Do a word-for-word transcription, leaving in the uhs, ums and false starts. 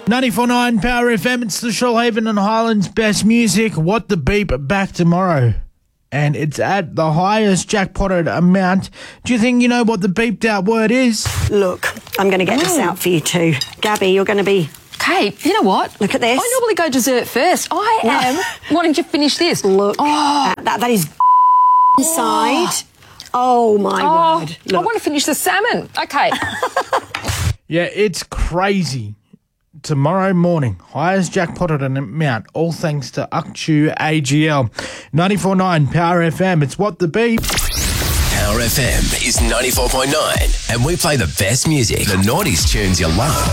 ninety-four point nine Power F M, it's the Shoalhaven and Highlands best music. What the Beep back tomorrow. And it's at the highest jackpotted amount. Do you think you know what the beeped out word is? Look, I'm going to get mm. this out for you too. Gabby, you're going to be... Kate, you know what? Look at this. I normally go dessert first. I am wanting to finish this. Look, oh. that, that, that is inside. Oh, my oh, word. Look. I want to finish the salmon. Okay. Yeah, it's crazy. Tomorrow morning, highest jackpotted amount, all thanks to Ukchu A G L. ninety-four point nine Power F M, it's What the Beep. Power F M is ninety-four point nine, and we play the best music, the noughties tunes you love.